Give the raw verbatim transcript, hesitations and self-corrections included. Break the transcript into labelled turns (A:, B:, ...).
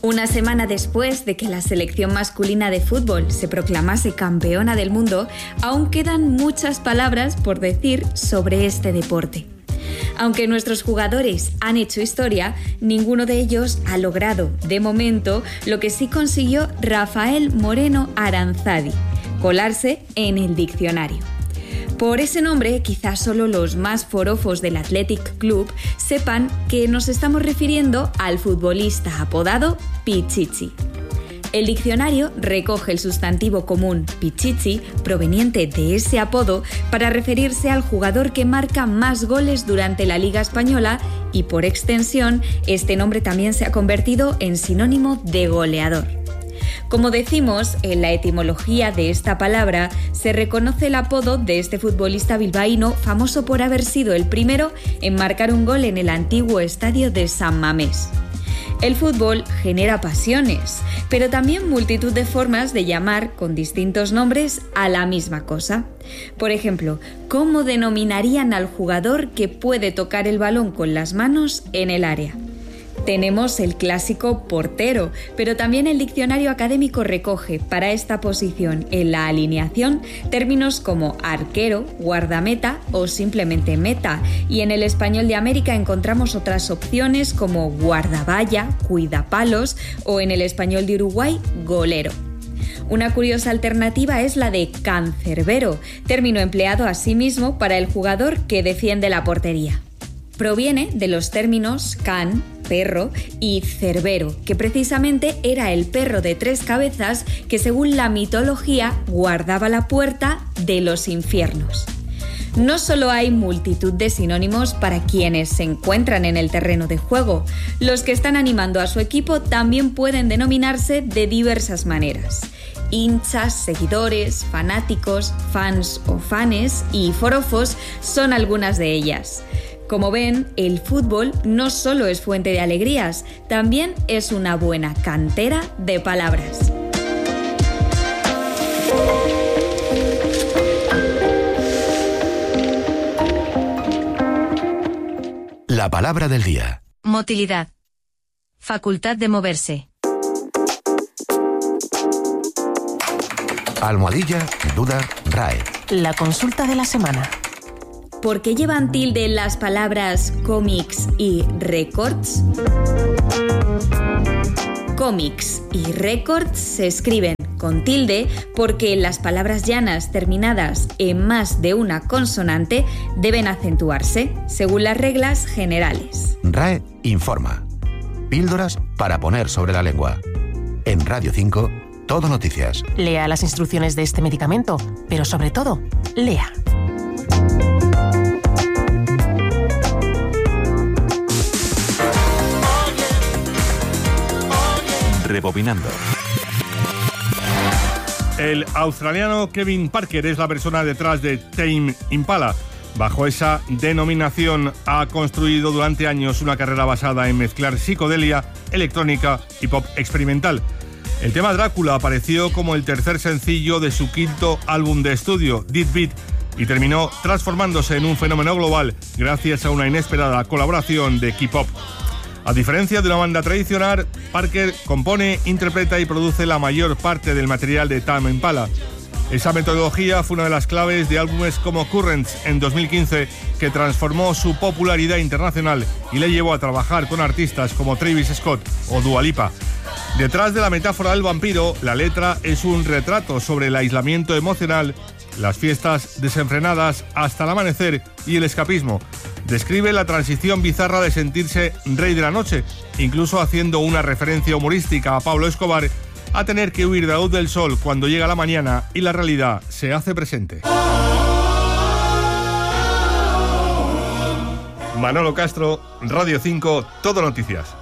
A: Una semana después de que la selección masculina de fútbol se proclamase campeona del mundo, aún quedan muchas palabras por decir sobre este deporte. Aunque nuestros jugadores han hecho historia, ninguno de ellos ha logrado, de momento, lo que sí consiguió Rafael Moreno Aranzadi: colarse en el diccionario. Por ese nombre, quizás solo los más forofos del Athletic Club sepan que nos estamos refiriendo al futbolista apodado Pichichi. El diccionario recoge el sustantivo común Pichichi, proveniente de ese apodo, para referirse al jugador que marca más goles durante la Liga Española y, por extensión, este nombre también se ha convertido en sinónimo de goleador. Como decimos, en la etimología de esta palabra se reconoce el apodo de este futbolista bilbaíno, famoso por haber sido el primero en marcar un gol en el antiguo estadio de San Mamés. El fútbol genera pasiones, pero también multitud de formas de llamar con distintos nombres a la misma cosa. Por ejemplo, ¿cómo denominarían al jugador que puede tocar el balón con las manos en el área? Tenemos el clásico portero, pero también el diccionario académico recoge para esta posición en la alineación términos como arquero, guardameta o simplemente meta, y en el Español de América encontramos otras opciones como guardavalla, cuidapalos o en el Español de Uruguay, golero. Una curiosa alternativa es la de cancerbero, término empleado asimismo para el jugador que defiende la portería. Proviene de los términos can, perro, y cerbero, que precisamente era el perro de tres cabezas que, según la mitología, guardaba la puerta de los infiernos. No solo hay multitud de sinónimos para quienes se encuentran en el terreno de juego, los que están animando a su equipo también pueden denominarse de diversas maneras. Hinchas, seguidores, fanáticos, fans o fanes y forofos son algunas de ellas. Como ven, el fútbol no solo es fuente de alegrías, también es una buena cantera de palabras.
B: La palabra del día.
C: Motilidad. Facultad de moverse.
B: Almohadilla, duda, R A E.
C: La consulta de la semana.
A: ¿Por qué llevan tilde las palabras cómics y records? Cómics y records se escriben con tilde porque las palabras llanas terminadas en más de una consonante deben acentuarse, según las reglas generales.
B: R A E informa. Píldoras para poner sobre la lengua. En Radio cinco, Todo Noticias.
C: Lea las instrucciones de este medicamento, pero sobre todo, lea.
B: Rebobinando.
D: El australiano Kevin Parker es la persona detrás de Tame Impala. Bajo esa denominación ha construido durante años una carrera basada en mezclar psicodelia, electrónica y pop experimental. El tema Drácula apareció como el tercer sencillo de su quinto álbum de estudio, Dead Beat, y terminó transformándose en un fenómeno global gracias a una inesperada colaboración de K-pop. A diferencia de una banda tradicional, Parker compone, interpreta y produce la mayor parte del material de Tame Impala. Esa metodología fue una de las claves de álbumes como Currents en dos mil quince, que transformó su popularidad internacional y le llevó a trabajar con artistas como Travis Scott o Dua Lipa. Detrás de la metáfora del vampiro, la letra es un retrato sobre el aislamiento emocional, las fiestas desenfrenadas hasta el amanecer y el escapismo. Describe la transición bizarra de sentirse rey de la noche, incluso haciendo una referencia humorística a Pablo Escobar, a tener que huir de la luz del sol cuando llega la mañana y la realidad se hace presente. Manolo Castro, Radio cinco, Todo Noticias.